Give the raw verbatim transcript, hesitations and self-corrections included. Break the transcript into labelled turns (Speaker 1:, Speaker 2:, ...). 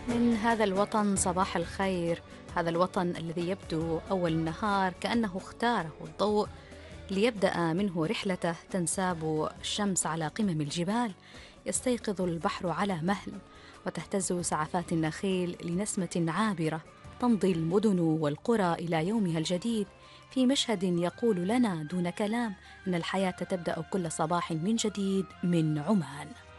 Speaker 1: من هذا الوطن صباح الخير. هذا الوطن الذي يبدو أول النهار كأنه اختاره الضوء ليبدأ منه رحلته. تنساب الشمس على قمم الجبال، يستيقظ البحر على مهل، وتهتز سعفات النخيل لنسمة عابرة. تمضي المدن والقرى إلى يومها الجديد في مشهد يقول لنا دون كلام أن الحياة تبدأ كل صباح من جديد من عمان.